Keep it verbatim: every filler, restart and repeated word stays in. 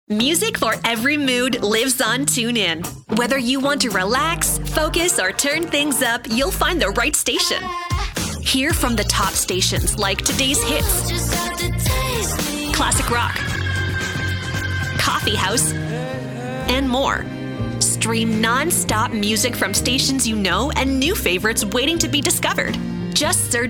Music for every mood lives on TuneIn. Whether you want to relax, focus, or turn things up, you'll find the right station. Hear from the top stations like today's hits, classic rock, coffee house, and more. Stream non-stop music from stations you know and new favorites waiting to be discovered. Just search